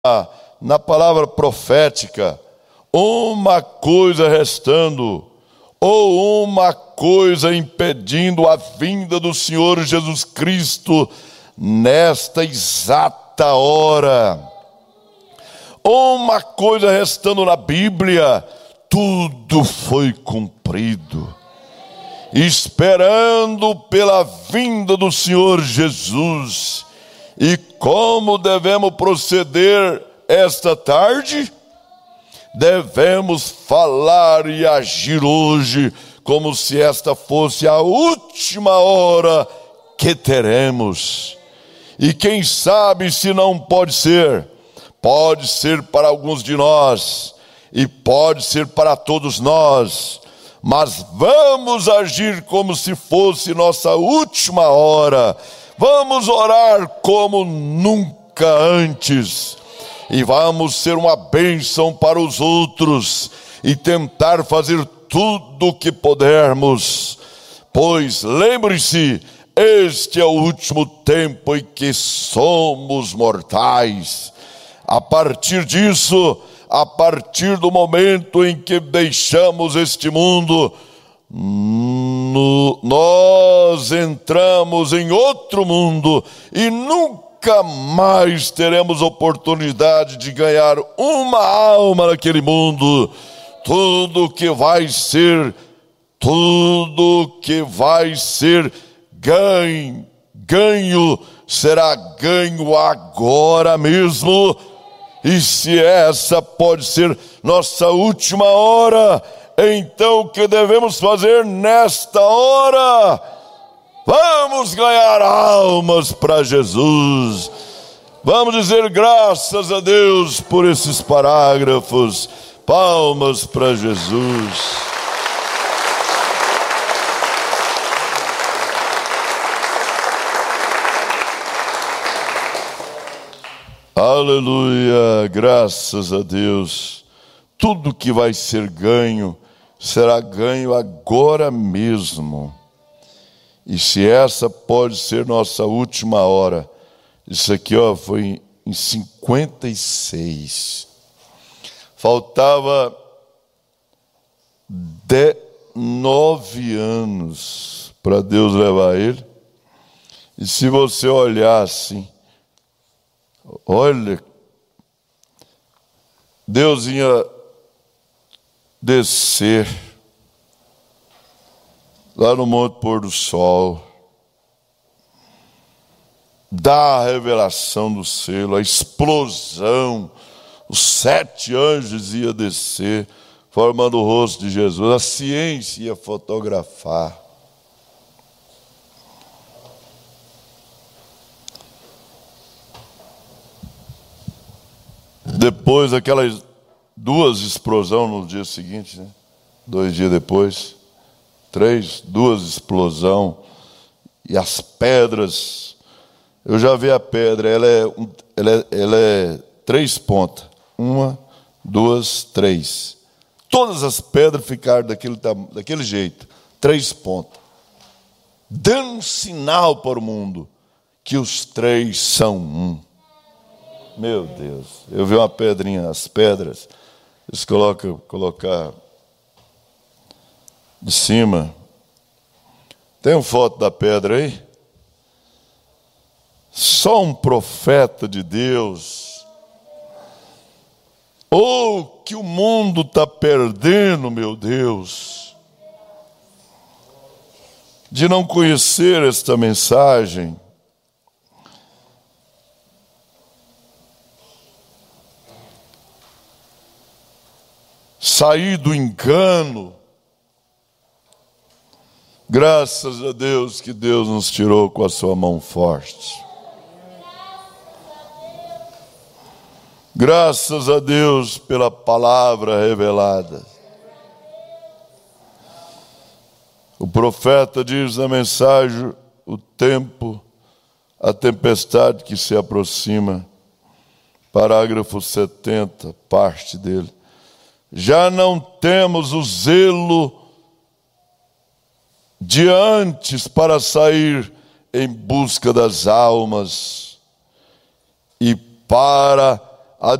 na palavra profética, uma coisa restando, ou uma coisa impedindo a vinda do Senhor Jesus Cristo nesta exata hora. Uma coisa restando na Bíblia, tudo foi cumprido, esperando pela vinda do Senhor Jesus. E como devemos proceder esta tarde? Devemos falar e agir hoje como se esta fosse a última hora que teremos. E quem sabe se não pode ser para alguns de nós, e pode ser para todos nós, mas vamos agir como se fosse nossa última hora. Vamos orar como nunca antes, e vamos ser uma bênção para os outros, e tentar fazer tudo o que pudermos, pois lembre-se, este é o último tempo em que somos mortais. A partir disso, a partir do momento em que deixamos este mundo, nós entramos em outro mundo e nunca mais teremos oportunidade de ganhar uma alma naquele mundo. Tudo que vai ser ganho será ganho agora mesmo. E se essa pode ser nossa última hora, então o que devemos fazer nesta hora? Vamos ganhar almas para Jesus. Vamos dizer graças a Deus por esses parágrafos. Palmas para Jesus. Aleluia, graças a Deus. Tudo que vai ser ganho, será ganho agora mesmo. E se essa pode ser nossa última hora, isso aqui foi em 56. Faltava 9 anos para Deus levar ele. E se você olhar assim, olha, Deus ia descer lá no Monte Pôr do Sol, dar a revelação do selo, a explosão, os 7 anjos iam descer, formando o rosto de Jesus, a ciência ia fotografar. Depois aquelas 2 explosões no dia seguinte, né? 2 dias depois, 3, 2 explosões, e as pedras, eu já vi a pedra, ela é 3 pontas, 1, 2, 3, todas as pedras ficaram daquele jeito, 3 pontas, dando um sinal para o mundo, que os 3 são um. Meu Deus, eu vi uma pedrinha, as pedras, eles colocar de cima. Tem uma foto da pedra aí? Só um profeta de Deus. Oh, que o mundo está perdendo, meu Deus, de não conhecer esta mensagem. Sair do engano. Graças a Deus que Deus nos tirou com a sua mão forte. Graças a Deus pela palavra revelada. O profeta diz na mensagem: o tempo, a tempestade que se aproxima. Parágrafo 70, parte dele. Já não temos o zelo de antes para sair em busca das almas e para